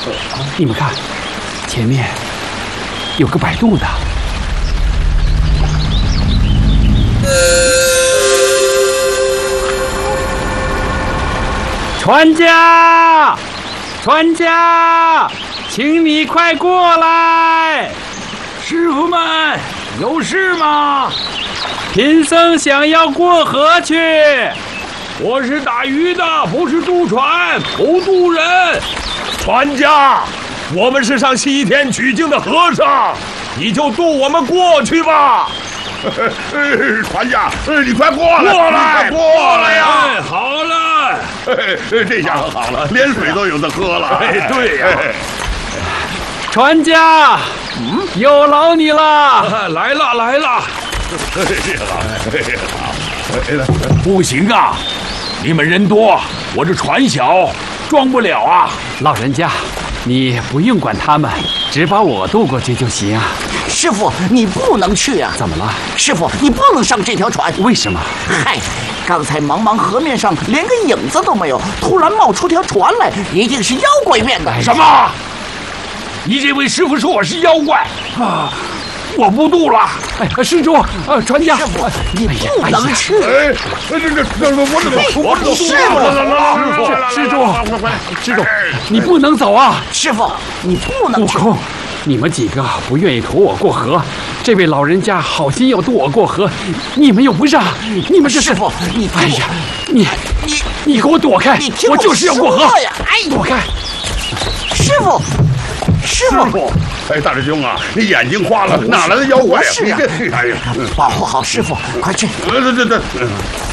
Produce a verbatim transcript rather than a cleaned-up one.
你们看，前面有个摆渡的。船家，船家，请你快过来！ 师傅们，有事吗？ 贫僧想要过河去。 我是打鱼的，不是渡船，不渡人。 船家，我们是上西天取经的和尚，你就渡我们过去吧。 船家，你快过来， 过来， 过来呀！ 哎，好了， 这下可好了，连水都有的喝了。 哎，对呀。 船家，嗯，有劳你了。 来了，来了。 不行啊，你们人多，我这船小，装不了啊。 老人家，你不用管他们，只把我渡过去就行啊。 师傅，你不能去啊！ 怎么了？ 师傅，你不能上这条船。 为什么？ 嗨，刚才茫茫河面上连个影子都没有，突然冒出条船来，一定是妖怪变的。 什么？你这位师傅说我是妖怪啊！我不渡了。 哎，施主，呃，船家， 师傅，你不能去。 哎，这这这，我怎么我怎么师傅， 施主，施主，你不能走啊！ 师傅，你不能去。 悟空，你们几个不愿意驮我过河，这位老人家好心要渡我过河，你们又不让，你们这是…… 师傅，你哎呀，你你你给我躲开！ 你听我就是要过河呀！哎， 躲开！ 师傅。师傅， 哎，大师兄啊，你眼睛花了，哪来的妖怪呀？ 是啊， 哎呀， 保护好师傅，快去！ 这这这。